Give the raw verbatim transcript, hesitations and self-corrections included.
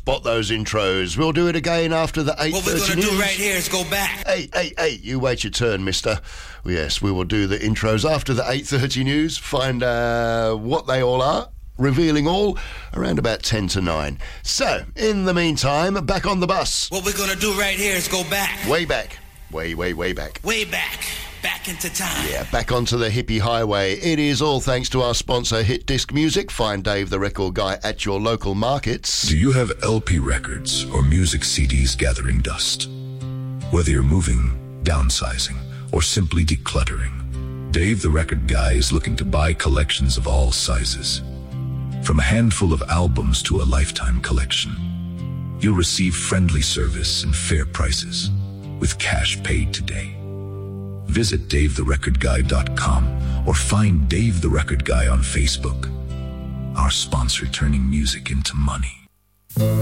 spot those intros. We'll do it again after the eight thirty What we're going to do right here is go back. Hey, hey, hey, you wait your turn, mister. Yes, we will do the intros after the eight thirty news, find uh, what they all are, revealing all around about ten to nine. So, in the meantime, back on the bus. What we're going to do right here is go back. Way back. Way, way, way back. Way back. Back into time. Yeah, back onto the hippie highway. It is all thanks to our sponsor, Hit Disc Music. Find Dave the Record Guy at your local markets. Do you have L P records or music C Ds gathering dust? Whether you're moving, downsizing, or simply decluttering, Dave the Record Guy is looking to buy collections of all sizes. From a handful of albums to a lifetime collection, you'll receive friendly service and fair prices with cash paid today. Visit Dave the Record Guy dot com or find Dave the Record Guy on Facebook. Our sponsor turning music into money.